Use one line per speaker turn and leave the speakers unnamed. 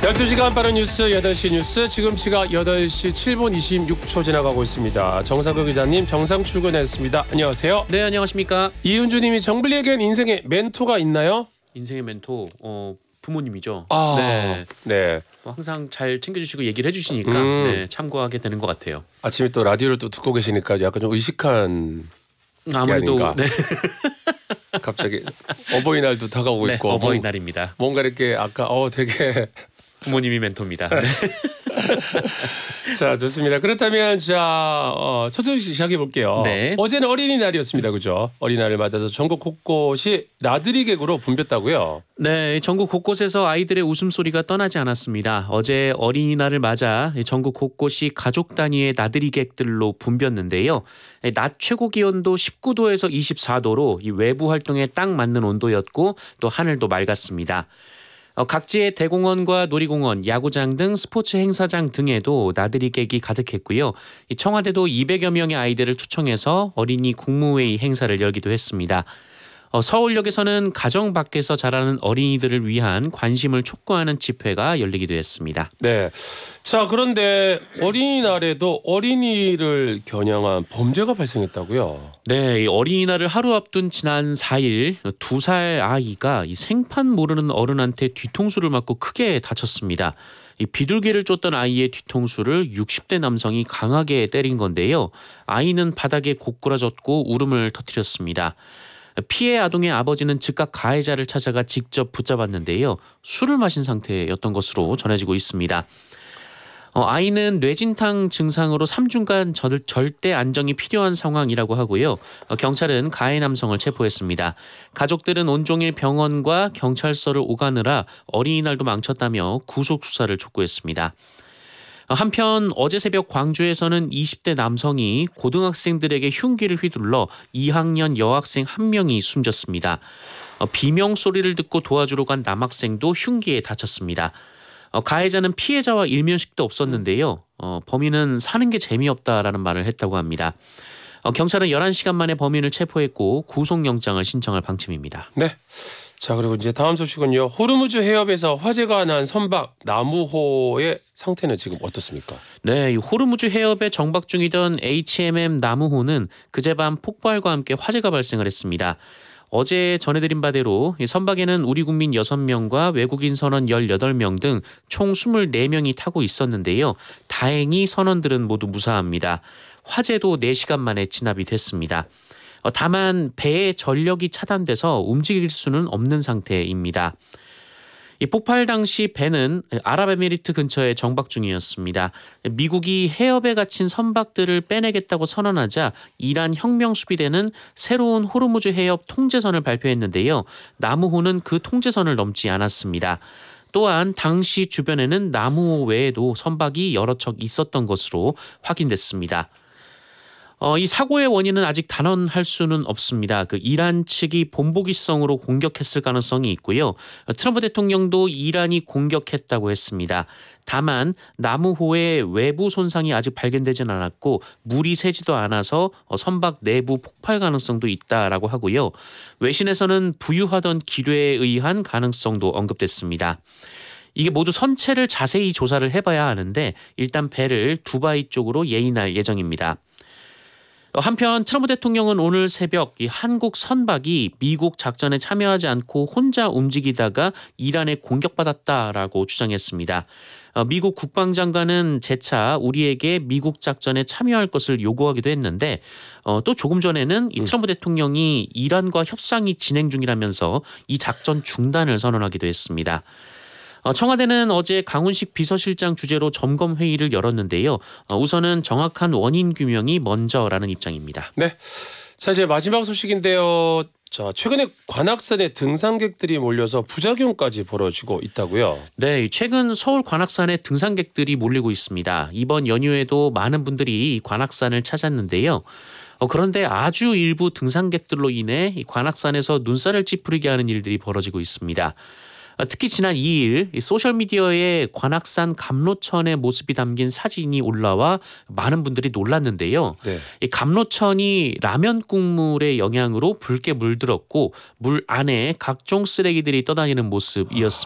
12시간 빠른 뉴스 8시 뉴스 지금 시각 8시 7분 26초 지나가고 있습니다. 정상근 기자님 정상 출근했습니다. 안녕하세요.
네, 안녕하십니까.
이은주님이 정블리에겐 인생의 멘토가 있나요?
인생의 멘토 부모님이죠.
네.
항상 잘 챙겨주시고 얘기를 해주시니까 네, 참고하게 되는 것 같아요.
아침에 또 라디오를 또 듣고 계시니까 약간 좀 의식한
아무래도
게 아닌가.
네.
갑자기 어버이날도 다가오고
네,
있고
어버이날입니다.
뭔가 이렇게 아까 되게
부모님이 멘토입니다. 네.
자, 좋습니다. 그렇다면 첫 소식 시작해 볼게요.
네.
어제는 어린이날이었습니다. 그죠? 어린이날을 맞아서 전국 곳곳이 나들이 객으로 붐볐다고요?
네, 전국 곳곳에서 아이들의 웃음소리가 떠나지 않았습니다. 어제 어린이날을 맞아 전국 곳곳이 가족 단위의 나들이객들로 붐볐는데요. 낮 최고 기온도 19도에서 24도로 이 외부 활동에 딱 맞는 온도였고 또 하늘도 맑았습니다. 각지의 대공원과 놀이공원, 야구장 등 스포츠 행사장 등에도 나들이객이 가득했고요. 청와대도 200여 명의 아이들을 초청해서 어린이 국무회의 행사를 열기도 했습니다. 서울역에서는 가정 밖에서 자라는 어린이들을 위한 관심을 촉구하는 집회가 열리기도 했습니다.
네. 자, 그런데 어린이날에도 어린이를 겨냥한 범죄가 발생했다고요?
네, 이 어린이날을 하루 앞둔 지난 4일 2살 아이가 이 생판 모르는 어른한테 뒤통수를 맞고 크게 다쳤습니다. 이 비둘기를 쫓던 아이의 뒤통수를 60대 남성이 강하게 때린 건데요. 아이는 바닥에 고꾸라졌고 울음을 터뜨렸습니다. 피해 아동의 아버지는 즉각 가해자를 찾아가 직접 붙잡았는데요. 술을 마신 상태였던 것으로 전해지고 있습니다. 아이는 뇌진탕 증상으로 3주간 절대 안정이 필요한 상황이라고 하고요. 경찰은 가해 남성을 체포했습니다. 가족들은 온종일 병원과 경찰서를 오가느라 어린이날도 망쳤다며 구속 수사를 촉구했습니다. 한편 어제 새벽 광주에서는 20대 남성이 고등학생들에게 흉기를 휘둘러 2학년 여학생 1명이 숨졌습니다. 비명 소리를 듣고 도와주러 간 남학생도 흉기에 다쳤습니다. 가해자는 피해자와 일면식도 없었는데요. 범인은 사는 게 재미없다라는 말을 했다고 합니다. 경찰은 11시간 만에 범인을 체포했고 구속영장을 신청할 방침입니다.
네. 자, 그리고 이제 다음 소식은요. 호르무즈 해협에서 화재가 난 선박 나무호의 상태는 지금 어떻습니까?
네, 이 호르무즈 해협에 정박 중이던 HMM 나무호는 그제밤 폭발과 함께 화재가 발생을 했습니다. 어제 전해드린 바대로 이 선박에는 우리 국민 6명과 외국인 선원 18명 등 총 24명이 타고 있었는데요. 다행히 선원들은 모두 무사합니다. 화재도 4시간 만에 진압이 됐습니다. 다만 배의 전력이 차단돼서 움직일 수는 없는 상태입니다. 이 폭발 당시 배는 아랍에미리트 근처에 정박 중이었습니다. 미국이 해협에 갇힌 선박들을 빼내겠다고 선언하자 이란 혁명수비대는 새로운 호르무즈 해협 통제선을 발표했는데요. 나무호는 그 통제선을 넘지 않았습니다. 또한 당시 주변에는 나무호 외에도 선박이 여러 척 있었던 것으로 확인됐습니다. 이 사고의 원인은 아직 단언할 수는 없습니다. 이란 측이 본보기성으로 공격했을 가능성이 있고요. 트럼프 대통령도 이란이 공격했다고 했습니다. 다만 나무호의 외부 손상이 아직 발견되진 않았고 물이 새지도 않아서 선박 내부 폭발 가능성도 있다라고 하고요. 외신에서는 부유하던 기뢰에 의한 가능성도 언급됐습니다. 이게 모두 선체를 자세히 조사를 해봐야 하는데 일단 배를 두바이 쪽으로 예인할 예정입니다. 한편 트럼프 대통령은 오늘 새벽 이 한국 선박이 미국 작전에 참여하지 않고 혼자 움직이다가 이란에 공격받았다라고 주장했습니다. 미국 국방장관은 재차 우리에게 미국 작전에 참여할 것을 요구하기도 했는데 또 조금 전에는 이 트럼프 대통령이 이란과 협상이 진행 중이라면서 이 작전 중단을 선언하기도 했습니다. 청와대는 어제 강훈식 비서실장 주재로 점검 회의를 열었는데요. 우선은 정확한 원인 규명이 먼저라는 입장입니다.
네. 자, 이제 마지막 소식인데요. 자, 최근에 관악산에 등산객들이 몰려서 부작용까지 벌어지고 있다고요?
네, 최근 서울 관악산에 등산객들이 몰리고 있습니다. 이번 연휴에도 많은 분들이 관악산을 찾았는데요. 그런데 아주 일부 등산객들로 인해 이 관악산에서 눈살을 찌푸리게 하는 일들이 벌어지고 있습니다. 특히 지난 2일 소셜미디어에 관악산 감로천의 모습이 담긴 사진이 올라와 많은 분들이 놀랐는데요.
네.
이 감로천이 라면 국물의 영향으로 붉게 물들었고 물 안에 각종 쓰레기들이 떠다니는 모습이었습니다.